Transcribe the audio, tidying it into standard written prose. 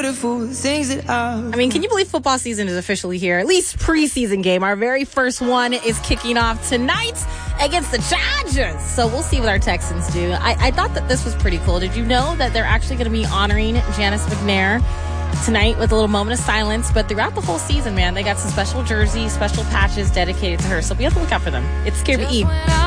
beautiful things that I mean, can you believe football season is officially here? At least preseason game. Our very first one is kicking off tonight against the Chargers. So we'll see what our Texans do. I thought that this was pretty cool. Did you know that they're actually going to be honoring Janice McNair tonight with a little moment of silence? But throughout the whole season, man, they got some special jerseys, special patches dedicated to her. So we have to look out for them. It's Scary Eve.